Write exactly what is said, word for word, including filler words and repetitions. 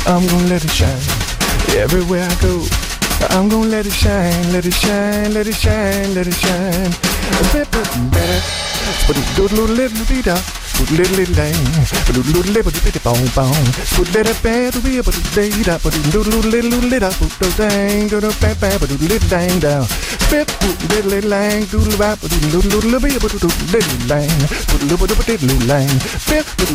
I'm gonna let it shine. Everywhere I go, I'm gonna let it shine, let it shine, let it shine, let it shine. Better, better. But it's good little little bit up. Put little little thing, put little little little bit bong bong. Put little bad to be, but it's laid up, but it's little little little little put the thing, go to bam bam, but little thing down. Spit, put little little lang, do the rap, but little little little bit, but little little lang, put little little little lang. Spit, put